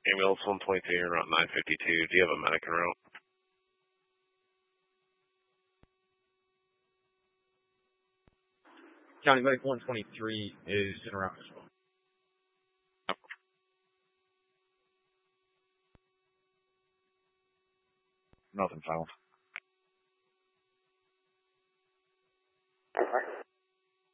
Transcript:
Ambulance 122, Route 952. Do you have a medic en route? County Medic 123 is en route as well. Nothing found.